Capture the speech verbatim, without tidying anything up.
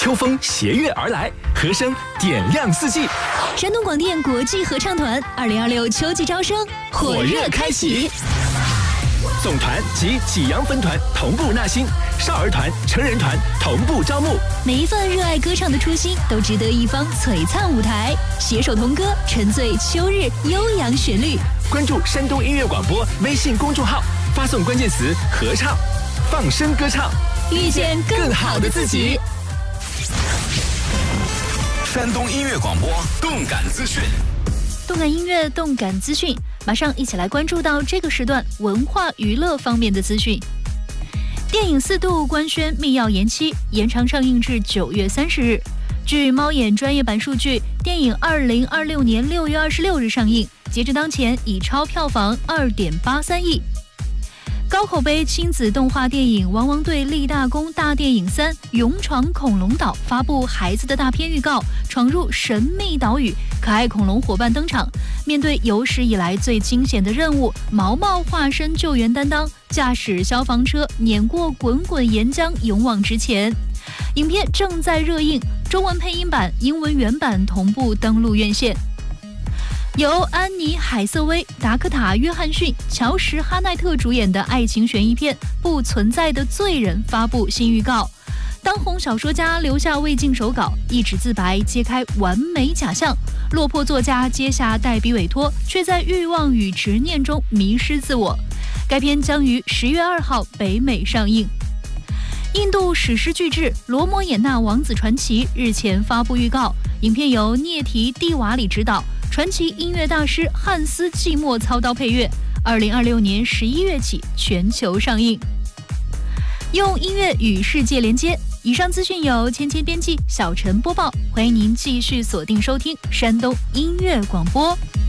秋风携月而来，和声点亮四季。 山东广电国际合唱团二零二六秋季招生火热开启。 总团及济阳分团同步纳新，少儿团、成人团同步招募。 每一份热爱歌唱的初心，都值得一方璀璨舞台。携手同歌，沉醉秋日悠扬旋律。 关注山东音乐广播微信公众号，发送关键词“合唱”，放声歌唱， 遇见更好的自己。 山东音乐广播动感资讯， 动感音乐，动感资讯，马上一起来关注到这个时段文化娱乐方面的资讯。电影《四度》官宣密钥延期，延长上映至九月三十日。据猫眼专业版数据，电影二零二六年六月二十六日上映，截至当前已超票房二点八三亿。高口碑亲子动画电影《汪汪队立大功大电影三：勇闯恐龙岛》发布孩子的大片预告，闯入神秘岛屿，可爱恐龙伙伴登场。面对有史以来最惊险的任务，毛毛化身救援担当，驾驶消防车碾过滚滚岩浆，勇往直前。影片正在热映，中文配音版、英文原版同步登陆院线。由安妮·海瑟薇、达科塔·约翰逊、乔什·哈奈特主演的爱情悬疑片《不存在的罪人》发布新预告。当红小说家留下未尽手稿，一纸自白揭开完美假象。落魄作家接下代笔委托，却在欲望与执念中迷失自我。该片将于十月二号北美上映。印度史诗巨制《罗摩衍那王子传奇》日前发布预告，影片由涅提·蒂瓦里执导，传奇音乐大师汉斯·季默操刀配乐，二零二六年十一月起全球上映。用音乐与世界连接，以上资讯由芊芊编辑，小陈播报。欢迎您继续锁定收听山东音乐广播。